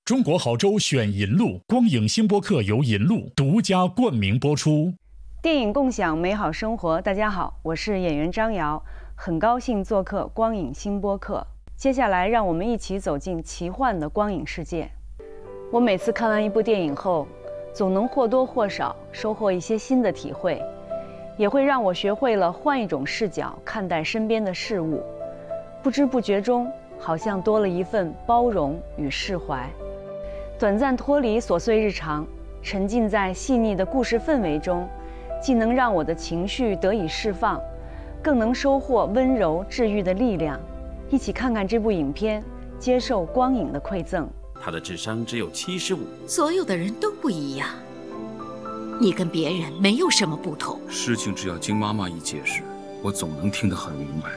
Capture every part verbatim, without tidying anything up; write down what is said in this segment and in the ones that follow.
中国好州选银路，光影星播客由银路独家冠名播出。 电影共享美好生活，大家好，我是演员张瑶，很高兴做客光影星播客。接下来，让我们一起走进奇幻的光影世界。我每次看完一部电影后，总能或多或少收获一些新的体会，也会让我学会了换一种视角看待身边的事物。不知不觉中，好像多了一份包容与释怀。短暂脱离琐碎日常，沉浸在细腻的故事氛围中，既能让我的情绪得以释放，更能收获温柔治愈的力量。一起看看这部影片，接受光影的馈赠。 他的智商只有七十五。 所有的人都不一样，你跟别人没有什么不同。 事情只要经妈妈一解释，我总能听得很明白。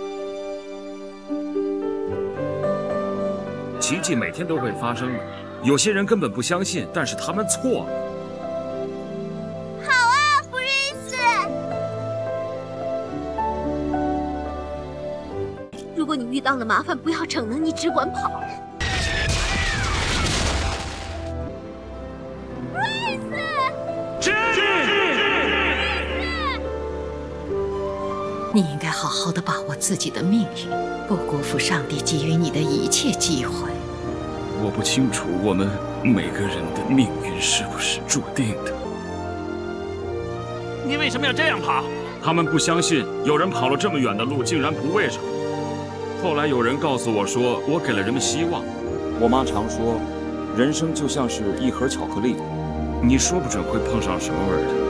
奇迹每天都会发生的，有些人根本不相信，但是他们错了。 好啊，布瑞斯。如果你遇到了麻烦，不要逞能，你只管跑。布瑞斯， 是。 你应该好好的把握自己的命运，不辜负上帝给予你的一切机会。 我不清楚我们每个人的命运是不是注定的。 你为什么要这样跑？ 他们不相信有人跑了这么远的路竟然不为什么。后来有人告诉我说，我给了人们希望。我妈常说，人生就像是一盒巧克力，你说不准会碰上什么味儿的。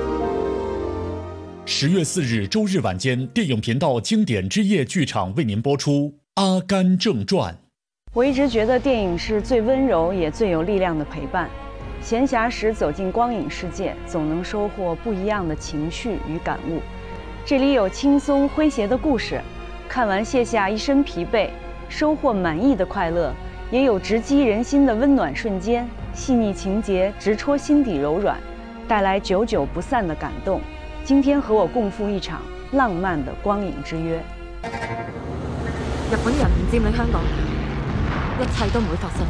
十月四日周日晚间，电影频道经典之夜剧场为您播出《阿甘正传》。 我一直觉得电影是最温柔也最有力量的陪伴。闲暇时走进光影世界，总能收获不一样的情绪与感悟。这里有轻松诙谐的故事，看完卸下一身疲惫，收获满意的快乐；也有直击人心的温暖瞬间，细腻情节直戳心底柔軟，帶來久久不散的感動。今天和我共赴一場浪漫的光影之約。 日本人唔佔領香港，一切都唔會發生。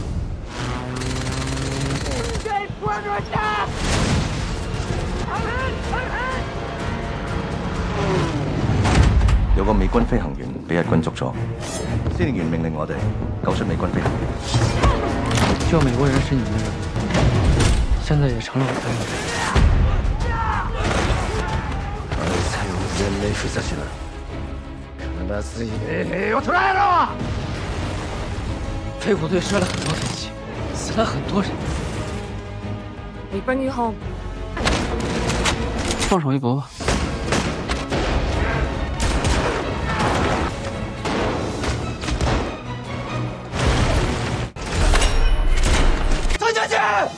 有個美軍飛行員俾日軍捉咗，司令員命令我哋救出美軍飛行員。 救美國人是你的人，現在也成了我的人。 才有人類復活了。必ず兵を捕らえろ！ 飞虎队摔了很多飞机，死了很多人。 We bring you home。 放手一搏吧。